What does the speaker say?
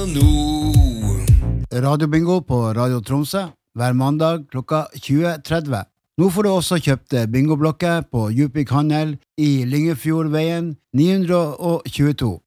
nå. Radiobingo på Radio Tromsø hver mandag klokka 20.30. Nå får du også kjøpt bingoblokker på Djupvik Handel i Lyngefjordveien 922.